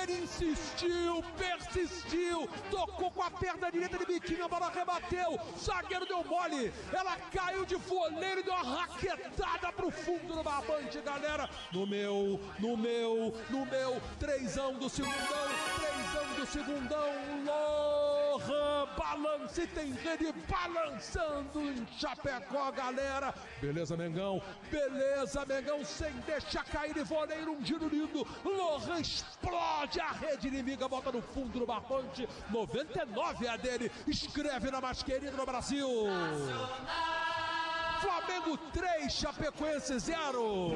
Ele insistiu, persistiu, tocou com a perna direita de biquinho, a bola rebateu, zagueiro deu mole, ela caiu de voleiro e deu uma raquetada pro fundo do barbante, galera. No meu, 3ão do segundão, Lohan balance, tem rede balançando em Chapecó, galera. Beleza, Mengão, sem deixar cair de voleiro, um giro lindo, Lohan explode a rede inimiga, bota no fundo do barbante, 99 é a dele, escreve na mais querida do Brasil. Flamengo 3, Chapecoense 0.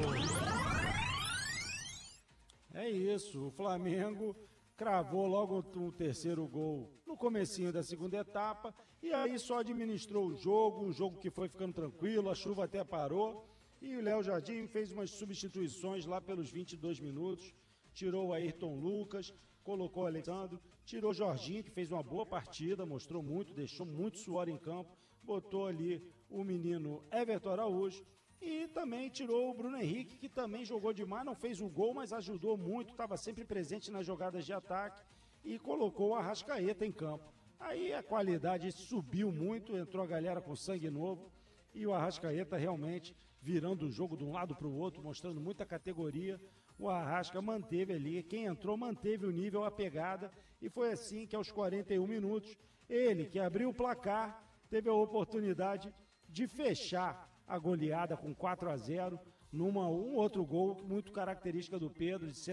É isso, o Flamengo cravou logo o terceiro gol no comecinho da segunda etapa e aí só administrou o jogo, um jogo que foi ficando tranquilo, a chuva até parou e o Léo Jardim fez umas substituições lá pelos 22 minutos, tirou o Ayrton Lucas, colocou o Alexandre, tirou o Jorginho, que fez uma boa partida, mostrou muito, deixou muito suor em campo, botou ali o menino Everton Araújo e também tirou o Bruno Henrique, que também jogou demais, não fez o gol, mas ajudou muito, estava sempre presente nas jogadas de ataque e colocou o Arrascaeta em campo. Aí a qualidade subiu muito, entrou a galera com sangue novo e o Arrascaeta realmente virando o jogo de um lado para o outro, mostrando muita categoria. O Arrasca manteve ali, quem entrou manteve o nível, a pegada, e foi assim que aos 41 minutos, ele que abriu o placar, teve a oportunidade de fechar a goleada com 4-0, um outro gol muito característica do Pedro, de